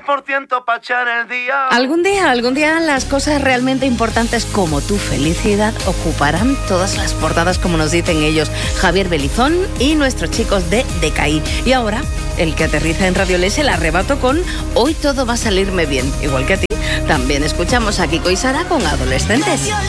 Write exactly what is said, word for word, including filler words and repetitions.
por ciento para echar el día. Algún día, algún día las cosas realmente importantes como tu felicidad ocuparán todas las portadas, como nos dicen ellos, Javier Belizón y nuestros chicos de Decaí. Y ahora, el que aterriza en Radio Les, el arrebato con Hoy todo va a salirme bien, igual que a ti. También escuchamos a Kiko y Sara con Adolescentes.